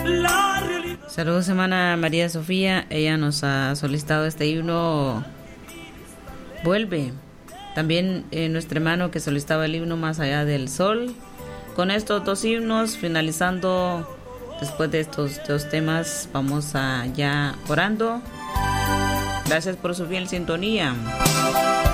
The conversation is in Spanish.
Saludos, hermana María Sofía. Ella nos ha solicitado este himno, Vuelve. También nuestro hermano que solicitaba el himno Más allá del sol. Con estos dos himnos, finalizando, después de estos dos temas, vamos a ya orando. Gracias por su fiel sintonía.